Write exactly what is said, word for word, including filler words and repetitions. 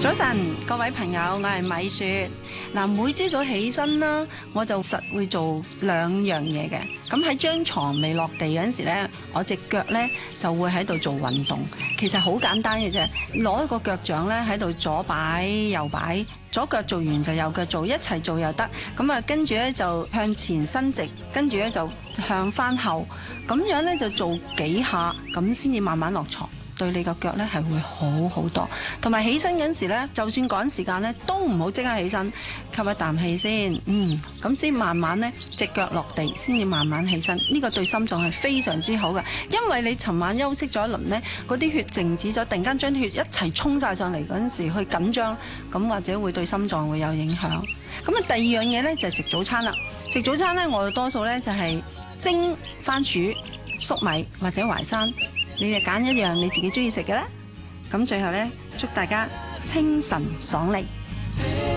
早晨，各位朋友，我係米雪。嗱，每朝早起身啦，我就實會做兩樣嘢嘅。咁喺張床未落地嗰陣時咧，我隻腳咧就會喺度做運動。其實好簡單嘅啫，攞一個腳掌咧喺度左擺右擺，左腳做完就右腳做，一齊做又得。咁啊，跟住咧就向前伸直，跟住咧就向翻後，咁樣咧就做幾下，咁先至慢慢落床。對你個腳咧係會好好多，同埋起身嗰陣時咧，就算趕時間咧，都唔好即刻起身，吸一啖氣先，嗯，咁先慢慢咧隻腳落地，先至慢慢起身。呢個對心臟係非常之好嘅，因為你尋晚休息咗一輪咧，嗰啲血靜止咗，突然間將啲血一齊衝晒上嚟嗰陣時，去緊張，咁或者會對心臟會有影響。咁啊，第二樣嘢咧就係食早餐啦。食早餐咧，我多數咧就係蒸番薯、粟米或者淮山。你哋揀一樣你自己中意食嘅啦。咁最後呢，祝大家清晨爽利。